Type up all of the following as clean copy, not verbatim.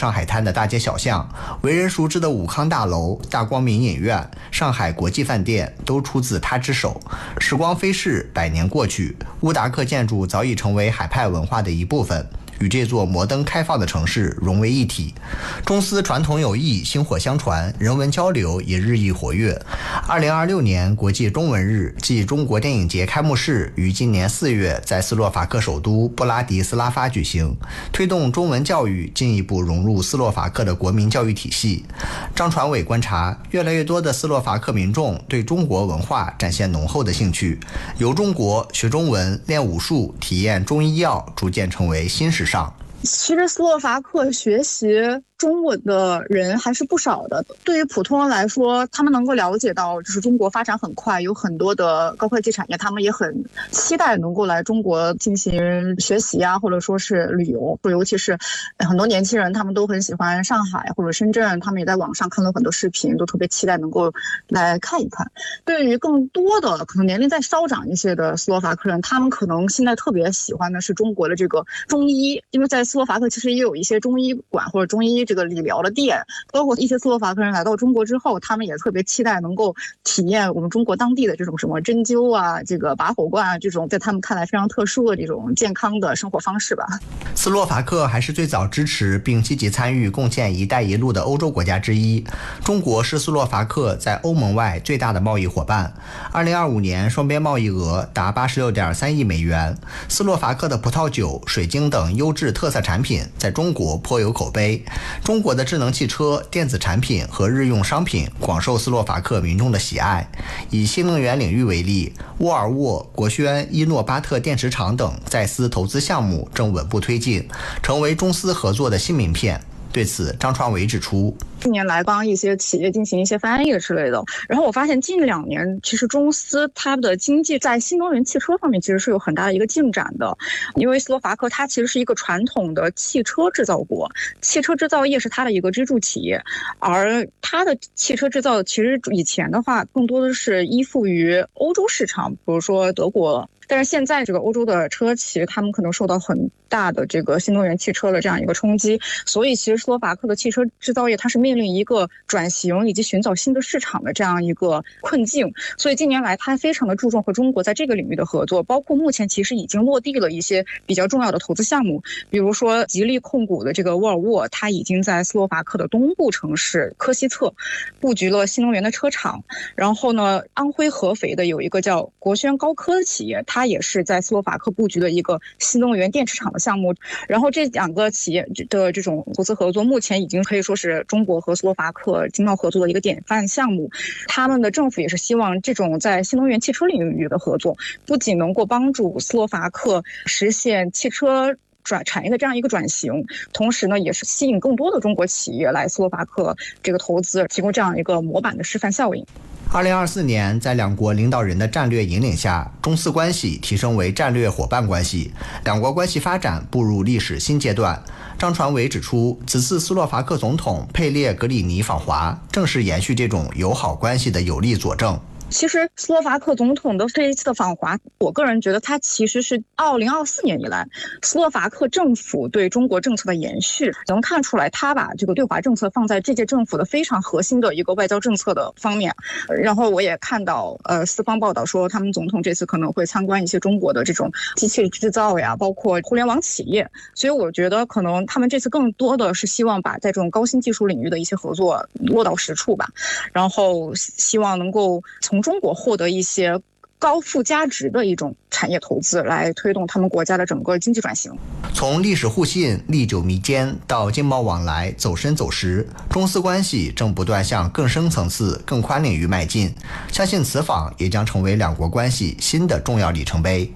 上海滩的大街小巷，为人熟知的武康大楼、大光明影院、上海国际饭店都出自他之手。时光飞逝，100年过去，乌达克建筑早已成为海派文化的一部分，与这座摩登开放的城市融为一体。中斯传统友谊薪火相传，人文交流也日益活跃。2026年国际中文日暨中国电影节开幕式于今年4月在斯洛伐克首都布拉迪斯拉发举行，推动中文教育进一步融入斯洛伐克的国民教育体系。张传伟观察，越来越多的斯洛伐克民众对中国文化展现浓厚的兴趣，游中国、学中文、练武术、体验中医药，逐渐成为新时尚。 其实斯洛伐克学习中文的人还是不少的。对于普通人来说，他们能够了解到，就是中国发展很快，有很多的高科技产业，他们也很期待能够来中国进行学习啊，或者说是旅游。尤其是很多年轻人，他们都很喜欢上海或者深圳，他们也在网上看了很多视频，都特别期待能够来看一看。对于更多的可能年龄再稍长一些的斯洛伐克人，他们可能现在特别喜欢的是中国的这个中医，因为在斯洛伐克其实也有一些中医馆或者中医这个理疗的店，包括一些斯洛伐克人来到中国之后，他们也特别期待能够体验我们中国当地的这种什么针灸啊、这个拔火罐啊，这种在他们看来非常特殊的这种健康的生活方式吧。 斯洛伐克还是最早支持并积极参与共建“一带一路”的欧洲国家之一。中国是斯洛伐克在欧盟外最大的贸易伙伴。2025年双边贸易额达86.3亿美元。斯洛伐克的葡萄酒、水晶等优质特色产品在中国颇有口碑。中国的智能汽车、电子产品和日用商品广受斯洛伐克民众的喜爱。以新能源领域为例，沃尔沃、国轩、伊诺巴特电池厂等在斯投资项目正稳步推进，成为中斯合作的新名片。对此，张传伟指出， 近年来帮一些企业进行一些翻译之类的，然后我发现近2年其实中斯它的经济在新能源汽车方面其实是有很大的一个进展的，因为斯洛伐克它其实是一个传统的汽车制造国，汽车制造业是它的一个支柱企业，而它的汽车制造其实以前的话更多的是依附于欧洲市场，比如说德国。但是现在这个欧洲的车企，他们可能受到很大的这个新能源汽车的这样一个冲击，所以其实斯洛伐克的汽车制造业它是面临一个转型以及寻找新的市场的这样一个困境。所以近年来它非常的注重和中国在这个领域的合作，包括目前其实已经落地了一些比较重要的投资项目，比如说吉利控股的这个沃尔沃，它已经在斯洛伐克的东部城市科西策布局了新能源的车厂。然后呢，安徽合肥的有一个叫国轩高科的企业，它也是在斯洛伐克布局的一个新能源电池厂的项目。然后这2个企业的这种投资合作，目前已经可以说是中国和斯洛伐克经贸合作的一个典范项目。他们的政府也是希望这种在新能源汽车领域的合作，不仅能够帮助斯洛伐克实现汽车产业的这样一个转型，同时呢，也是吸引更多的中国企业来斯洛伐克这个投资，提供这样一个模板的示范效应。 2024年，在两国领导人的战略引领下，中斯关系提升为战略伙伴关系，两国关系发展步入历史新阶段。张传伟指出，此次斯洛伐克总统佩列格里尼访华，正是延续这种友好关系的有力佐证。 其实斯洛伐克总统的这一次的访华，我个人觉得他其实是2024年以来斯洛伐克政府对中国政策的延续，能看出来他把这个对华政策放在这届政府的非常核心的一个外交政策的方面。然后我也看到四方报道说，他们总统这次可能会参观一些中国的这种机器制造呀，包括互联网企业。所以我觉得可能他们这次更多的是希望把在这种高新技术领域的一些合作落到实处吧，然后希望能够从中国获得一些高附加值的一种产业投资，来推动他们国家的整个经济转型。 从历史互信历久弥坚到经贸往来走深走实，中斯关系正不断向更深层次、更宽领域迈进。相信此访也将成为两国关系新的重要里程碑。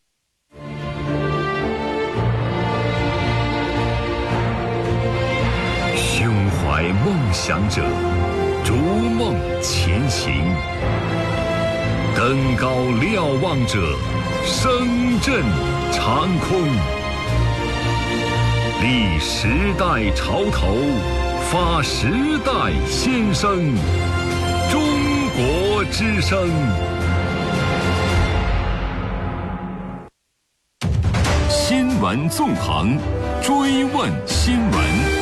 胸怀梦想者，逐梦前行。登高瞭望者，声震长空。立时代潮头，发时代先声。中国之声。新闻纵横，追问新闻。